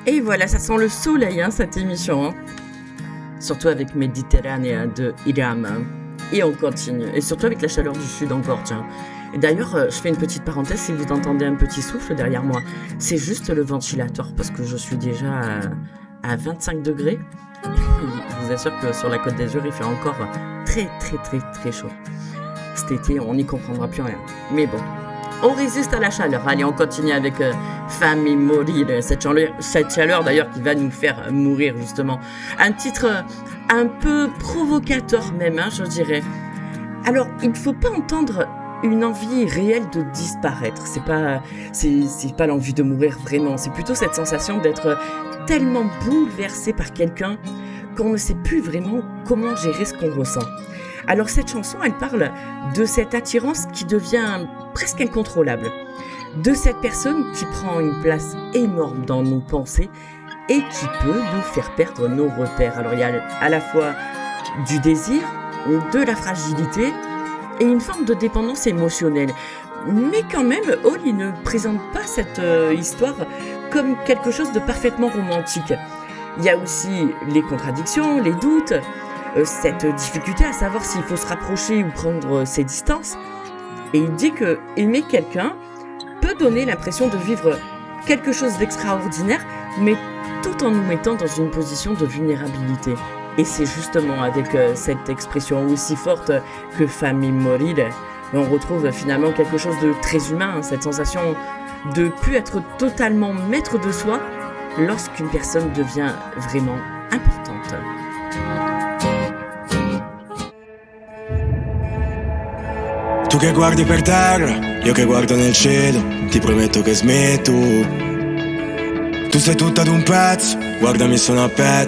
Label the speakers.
Speaker 1: Et voilà, ça sent le soleil, cette émission. Surtout avec Méditerranée de Hiram. Et on continue. Et surtout avec la chaleur du sud encore, tiens. Et d'ailleurs, je fais une petite parenthèse, si vous entendez un petit souffle derrière moi, c'est juste le ventilateur, parce que je suis déjà à 25 degrés. Je vous assure que sur la Côte d'Azur, il fait encore très très très très chaud. Cet été, on n'y comprendra plus rien. Mais bon, on résiste à la chaleur. Allez, on continue avec Fammi Morire, cette chaleur d'ailleurs qui va nous faire mourir justement. Un titre un peu provocateur même, je dirais. Alors, il ne faut pas entendre une envie réelle de disparaître. C'est pas l'envie de mourir vraiment. C'est plutôt cette sensation d'être tellement bouleversé par quelqu'un qu'on ne sait plus vraiment comment gérer ce qu'on ressent. Alors cette chanson, elle parle de cette attirance qui devient presque incontrôlable, de cette personne qui prend une place énorme dans nos pensées et qui peut nous faire perdre nos repères. Alors il y a à la fois du désir, de la fragilité et une forme de dépendance émotionnelle. Mais quand même, Oli ne présente pas cette histoire comme quelque chose de parfaitement romantique. Il y a aussi les contradictions, les doutes, cette difficulté à savoir s'il faut se rapprocher ou prendre ses distances. Et il dit que aimer quelqu'un peut donner l'impression de vivre quelque chose d'extraordinaire, mais tout en nous mettant dans une position de vulnérabilité. Et c'est justement avec cette expression aussi forte que Fammi Morire, on retrouve finalement quelque chose de très humain, cette sensation de plus être totalement maître de soi lorsqu'une personne devient vraiment importante.
Speaker 2: Tu che guardi per terra, io che guardo nel cielo, ti prometto che smetto. Tu sei tutta d'un pezzo, guardami sono a pezzo.